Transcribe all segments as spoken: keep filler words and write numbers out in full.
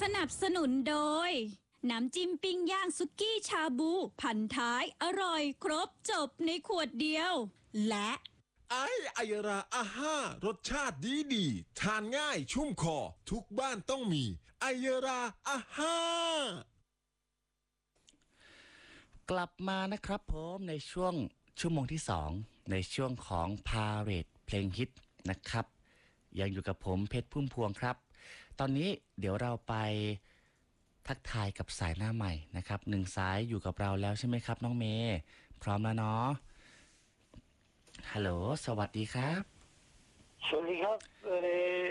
นับสนุนโดยน้ำจิ้มปิ้งย่างสุกี้ชาบูพันท้ายอร่อยครบจบในขวดเดียวและไอไอยราอาห้ารสชาติดีดีทานง่ายชุ่มคอทุกบ้านต้องมีไอยราอาห้ากลับมานะครับผมในช่วงชั่วโมงที่สองในช่วงของพาเหรดเพลงฮิตนะครับยังอยู่กับผมเพชรพุ่มพวงครับตอนนี้เดี๋ยวเราไปทักทายกับสายหน้าใหม่นะครับหนึ่งสายอยู่กับเราแล้วใช่ไหมครับน้องเมย์พร้อมแล้วเนาะฮัลโหลสวัสดีครับสวัสดีครับเออ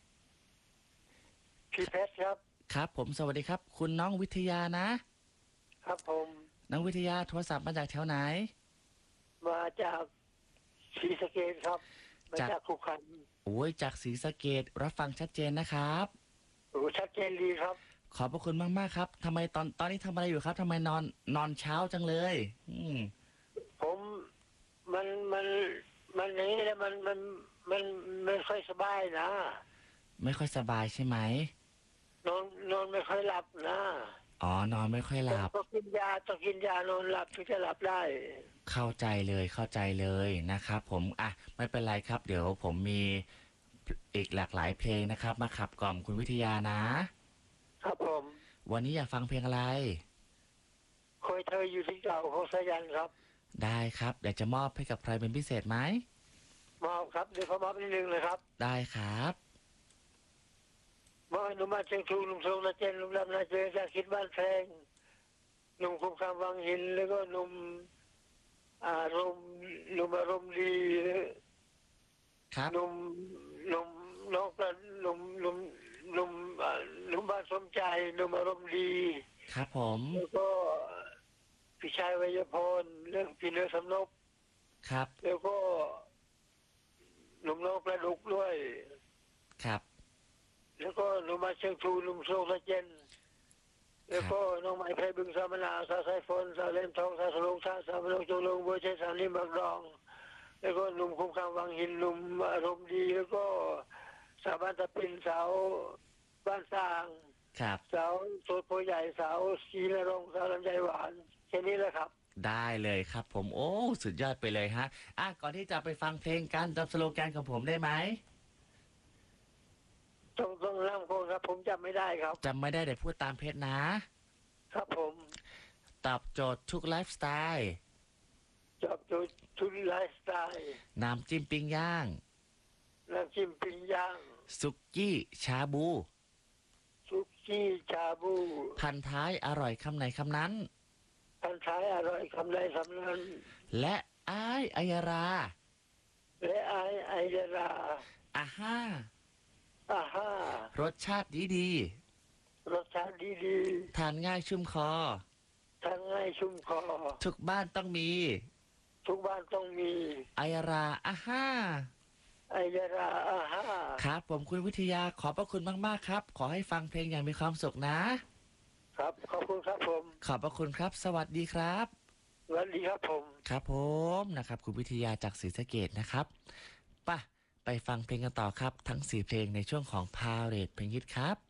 พี่เพชรครับครับผมสวัสดีครับคุณน้องวิทยานะครับผมน้องวิทยาโทรศัพท์มาจากแถวไหนมาจากศรีสะเกษครับมาจากขุขันโอ้ยจากศรีสะเกษรับฟังชัดเจนนะครับโอ้ชัดเจนดีครับขอบพระคุณมากๆครับทำไมตอนตอนนี้ทำอะไรอยู่ครับทำไมนอนนอนเช้าจังเลยอืมผมมันมันมันอย่างนี้แล้วมันมันมันไม่ค่อยสบายนะไม่ค่อยสบายใช่ไหมนอนนอนไม่ค่อยหลับนะอ๋อนอนไม่ค่อยหลับต้องกินยาต้องกินยานอนหลับถึงจะหลับได้เข้าใจเลยเข้าใจเลยนะครับผมอ่ะไม่เป็นไรครับเดี๋ยวผมมีอีกหลากหลายเพลงนะครับมาขับกล่อมคุณวิทยานะครับผมวันนี้อยากฟังเพลงอะไรคอยเธออยู่ที่เก่าของสายันครับได้ครับอยากจะมอบให้กับใครเป็นพิเศษไหมมอบครับเดี๋ยวขอมอบนิดนึงเลยครับได้ครับมอบให้หนุ่มมาเชียงทูหนุ่มทรงนาเจนหนุ่มดำนาเจนจากคิดบ้านแพงหนุ่มคุ้มคำวังหินแล้วก็หนุ่มอารมณ์หนุ่มอารมณ์ดีครับหนุ่มหนุ่มนกและหนุ่มหนุ่มหนุ่มหนุ่มบ้านสมใจหนุ่มอารมณ์ดีครับผมแล้วก็พี่ชายวัยพลเรื่องพี่เนื้อสำนบครับแล้วก็หนุ่มนกประดุกด้วยครับแล้วก็หนุ่มมาเชียงทูหนุ่มโซกระเจนแล้วก็น้องไม้ไพบึงสามนาสาสายฝนสาเล่มทองสาสลงสาสามลงโจลงบัวเชสานิมักรองแล้วก็หนุ่มคุ้มคำวังหินหนุ่มอารมณ์ดีแล้วก็สาวบ้านตะปินสาวบ้านสร้างครับสาวโสดโพใหญ่สาวสีนรงสาวลำไยหวานแค่นี้แหละครับได้เลยครับผมโอ้สุดยอดไปเลยฮะอ่ะก่อนที่จะไปฟังเพลงกันจำสโลแกนของผมได้ไหมต้องต้องร่ำโคนครับผมจำไม่ได้ครับจำไม่ได้แต่พูดตามเพจนะครับผมตอบโจทย์ทุกไลฟ์สไตล์ตอบโจทย์ทุกไลฟ์สไตล์น้ำจิ้มปิ้งย่างน้ำจิ้มปิ้งย่างสุกี้ชาบูสุกี้ชาบูพันท้ายอร่อยคำไหนคำนั้นพันท้ายอร่อยคำใดคำนั้นและไอไอยาราและไอไอยาราอาห้าอาห้ารสชาติดีดีรสชาติดีดีทานง่ายชุ่มคอทานง่ายชุ่มคอทุกบ้านต้องมีทุกบ้านต้องมีไอยาราอาห้าไอยาราอาห้าครับผมคุณวิทยาขอบพระคุณมากๆครับขอให้ฟังเพลงอย่างมีความสุขนะครับขอบคุณครับผมขอบพระคุณครับสวัสดีครับสวัสดีครับผมครับผมนะครับคุณวิทยาจากศรีสะเกษนะครับป่ะไปฟังเพลงกันต่อครับทั้งสี่เพลงในช่วงของพาเหรดเพลงฮิตครับ